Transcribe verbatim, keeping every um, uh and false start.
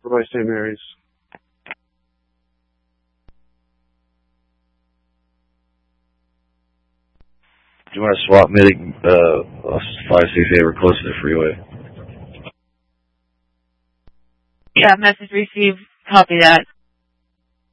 Bye-bye, Saint Mary's. Do you want to swap meeting uh, five six eight? We're close to the freeway. Yeah, message received. Copy that.